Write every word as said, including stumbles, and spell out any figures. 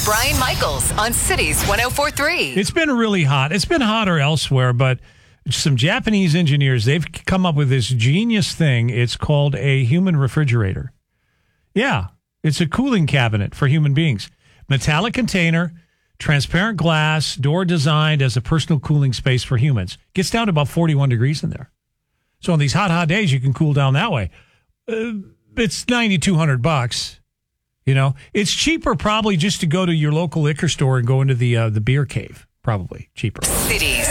Brian Michaels on Cities one oh four point three. It's been really hot. It's been hotter elsewhere, but some Japanese engineers, they've come up with this genius thing. It's called a human refrigerator. Yeah, it's a cooling cabinet for human beings. Metallic container, transparent glass, door designed as a personal cooling space for humans. Gets down to about forty-one degrees in there. So on these hot, hot days, you can cool down that way. Uh, it's ninety-two hundred bucks. You know, it's cheaper probably just to go to your local liquor store and go into the uh, the beer cave. Probably cheaper. Cities